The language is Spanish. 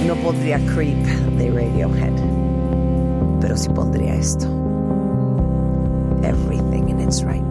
No pondría Creep de Radiohead, pero sí pondría esto. Everything in its right